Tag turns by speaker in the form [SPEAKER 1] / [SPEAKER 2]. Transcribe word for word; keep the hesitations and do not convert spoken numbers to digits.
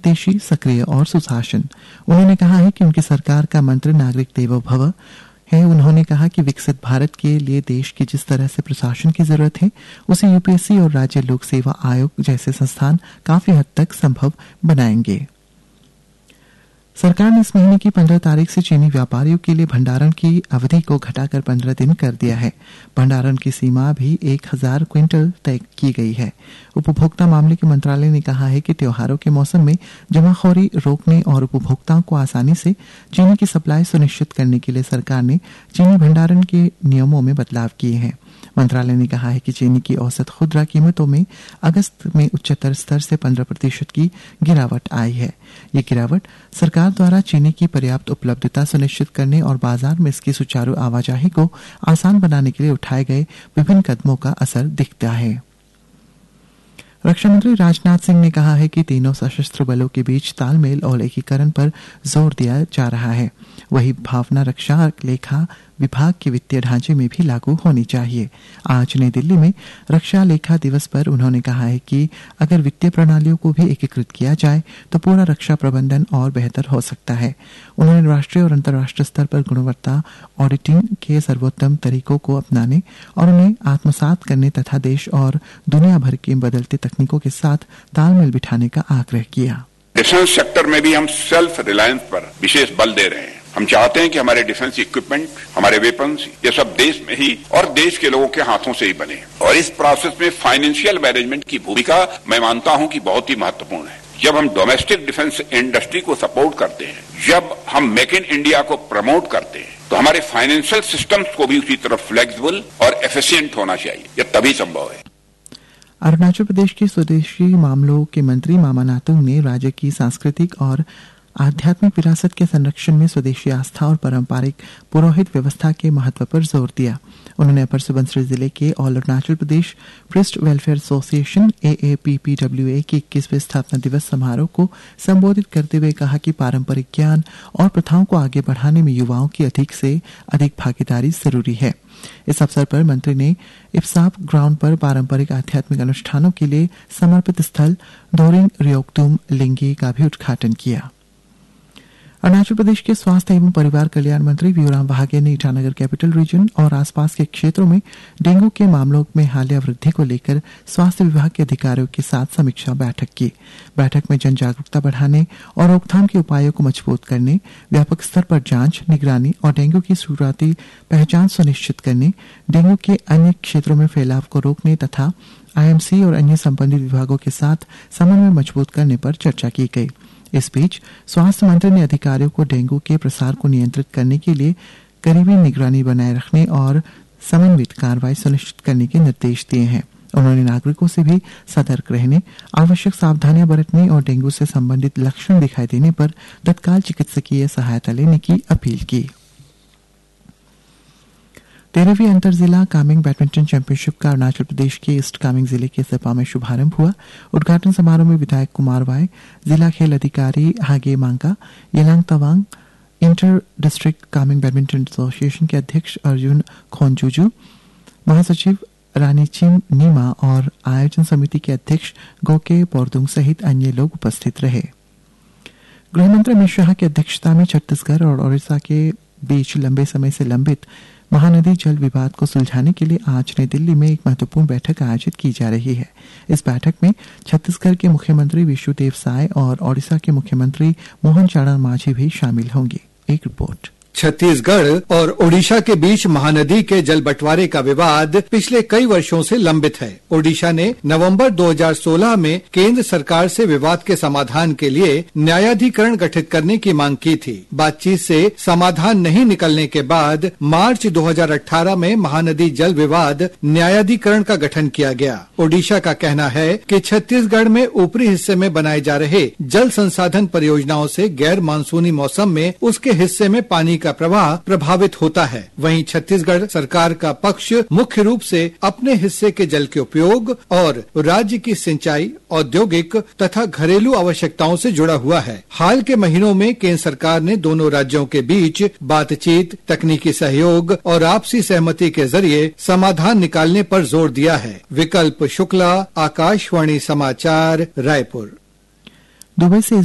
[SPEAKER 1] हितैषी, सक्रिय और सुशासन। उन्होंने कहा है कि उनकी सरकार का मंत्र नागरिक देवो भव है। उन्होंने कहा कि विकसित भारत के लिए देश की जिस तरह से प्रशासन की जरूरत है, उसे यूपीएससी और राज्य लोक सेवा आयोग जैसे संस्थान काफी हद तक संभव बनाएंगे। सरकार ने इस महीने की पंद्रह तारीख से चीनी व्यापारियों के लिए भंडारण की अवधि को घटाकर पंद्रह दिन कर दिया है। भंडारण की सीमा भी एक हजार क्विंटल तय की गई है। उपभोक्ता मामले के मंत्रालय ने कहा है कि त्योहारों के मौसम में जमाखोरी रोकने और उपभोक्ताओं को आसानी से चीनी की सप्लाई सुनिश्चित करने के लिए सरकार ने चीनी भंडारण के नियमों में बदलाव किए हैं। मंत्रालय ने कहा है कि चीनी की औसत खुदरा कीमतों में अगस्त में उच्चतर स्तर से पंद्रह प्रतिशत की गिरावट आई है। ये गिरावट सरकार द्वारा चीनी की पर्याप्त उपलब्धता सुनिश्चित करने और बाजार में इसकी सुचारू आवाजाही को आसान बनाने के लिए उठाए गए विभिन्न कदमों का असर दिखता है। रक्षा मंत्री राजनाथ सिंह ने कहा है कि तीनों सशस्त्र बलों के बीच तालमेल और एकीकरण पर जोर दिया जा रहा है। वही भावना रक्षा लेखा विभाग के वित्तीय ढांचे में भी लागू होनी चाहिए। आज नई दिल्ली में रक्षा लेखा दिवस पर उन्होंने कहा है कि अगर वित्तीय प्रणालियों को भी एकीकृत किया जाए तो पूरा रक्षा प्रबंधन और बेहतर हो सकता है। उन्होंने राष्ट्रीय और अंतर्राष्ट्रीय स्तर पर गुणवत्ता ऑडिटिंग के सर्वोत्तम तरीकों को अपनाने और उन्हें आत्मसात करने तथा देश और दुनिया भर की बदलती तकनीकों के साथ तालमेल बिठाने का आग्रह किया।
[SPEAKER 2] डिफेंस सेक्टर में भी हम सेल्फ रिलायंस पर विशेष बल दे रहे हैं। हम चाहते हैं कि हमारे डिफेंस इक्विपमेंट, हमारे वेपन्स, ये सब देश में ही और देश के लोगों के हाथों से ही बने। और इस प्रोसेस में फाइनेंशियल मैनेजमेंट की भूमिका मैं मानता हूं कि बहुत ही महत्वपूर्ण है। जब हम डोमेस्टिक डिफेंस इंडस्ट्री को सपोर्ट करते हैं, जब हम मेक इन इंडिया को प्रमोट करते हैं, तो हमारे फाइनेंशियल सिस्टम्स को भी उसी तरह फ्लेक्सिबल और एफिशिएंट होना चाहिए। यह तभी संभव है।
[SPEAKER 1] अरुणाचल प्रदेश के स्वदेशी मामलों के मंत्री मामा नातुंग ने राज्य की सांस्कृतिक और आध्यात्मिक विरासत के संरक्षण में स्वदेशी आस्था और पारंपरिक पुरोहित व्यवस्था के महत्व पर जोर दिया। उन्होंने अपर सुबनसिरी जिले के all Arunachal Pradesh priest welfare association A A P P W A के इक्कीसवें स्थापना दिवस समारोह को संबोधित करते हुए कहा कि पारंपरिक ज्ञान और प्रथाओं को आगे बढ़ाने में युवाओं की अधिक से अधिक भागीदारी जरूरी है। इस अवसर पर मंत्री ने इप्साप ग्राउंड पर पारंपरिक आध्यात्मिक अनुष्ठानों के लिए समर्पित स्थल दोरिंग रियोक्तुम लिंगी का भी उद्घाटन किया। अरुणाचल प्रदेश के स्वास्थ्य एवं परिवार कल्याण मंत्री व्यूराम वाघे ने ईटानगर कैपिटल रीजन और आसपास के क्षेत्रों में डेंगू के मामलों में हालिया वृद्धि को लेकर स्वास्थ्य विभाग के अधिकारियों के साथ समीक्षा बैठक की। बैठक में जन जागरूकता बढ़ाने और रोकथाम के उपायों को मजबूत करने, व्यापक स्तर पर जांच, निगरानी और डेंगू की शुरुआती पहचान सुनिश्चित करने, डेंगू के अन्य क्षेत्रों में फैलाव को रोकने तथा आईएमसी और अन्य संबंधित विभागों के साथ समन्वय मजबूत करने पर चर्चा की गई। इस बीच स्वास्थ्य मंत्री ने अधिकारियों को डेंगू के प्रसार को नियंत्रित करने के लिए करीबी निगरानी बनाए रखने और समन्वित कार्रवाई सुनिश्चित करने के निर्देश दिए हैं। उन्होंने नागरिकों से भी सतर्क रहने, आवश्यक सावधानियां बरतने और डेंगू से संबंधित लक्षण दिखाई देने पर तत्काल चिकित्सकीय सहायता लेने की अपील की। तेरहवीं अंतर जिला कामेंग बैडमिंटन चैंपियनशिप का अरुणाचल प्रदेश के ईस्ट कामेंग जिले के सेपा में शुभारंभ हुआ। उद्घाटन समारोह में विधायक कुमार वाई, जिला खेल अधिकारी हागे मांगा, येलांग Tawang, inter district Kameng badminton association के अध्यक्ष अर्जुन खोनजुजू, महासचिव रानीचिम नीमा और आयोजन समिति के अध्यक्ष गोके पोरदुंग सहित अन्य लोग उपस्थित रहे। गृहमंत्री अमित शाह की अध्यक्षता में छत्तीसगढ़ और ओडिशा के बीच लंबे समय से लंबित महानदी जल विवाद को सुलझाने के लिए आज नई दिल्ली में एक महत्वपूर्ण बैठक आयोजित की जा रही है। इस बैठक में छत्तीसगढ़ के मुख्यमंत्री विष्णुदेव साय और ओडिशा के मुख्यमंत्री मोहन चरण मांझी भी शामिल होंगे। एक रिपोर्ट।
[SPEAKER 3] छत्तीसगढ़ और ओडिशा के बीच महानदी के जल बंटवारे का विवाद पिछले कई वर्षों से लंबित है। ओडिशा ने नवंबर दो हज़ार सोलह में केंद्र सरकार से विवाद के समाधान के लिए न्यायाधिकरण गठित करने की मांग की थी। बातचीत से समाधान नहीं निकलने के बाद मार्च दो हज़ार अठारह में महानदी जल विवाद न्यायाधिकरण का गठन किया गया। ओडिशा का कहना है कि छत्तीसगढ़ में ऊपरी हिस्से में बनाए जा रहे जल संसाधन परियोजनाओं से गैर मानसूनी मौसम में उसके हिस्से में पानी का प्रवाह प्रभावित होता है। वहीं छत्तीसगढ़ सरकार का पक्ष मुख्य रूप से अपने हिस्से के जल के उपयोग और राज्य की सिंचाई, औद्योगिक तथा घरेलू आवश्यकताओं से जुड़ा हुआ है। हाल के महीनों में केंद्र सरकार ने दोनों राज्यों के बीच बातचीत, तकनीकी सहयोग और आपसी सहमति के जरिए समाधान निकालने पर जोर दिया है। विकल्प शुक्ला, आकाशवाणी समाचार, रायपुर।
[SPEAKER 1] दुबई से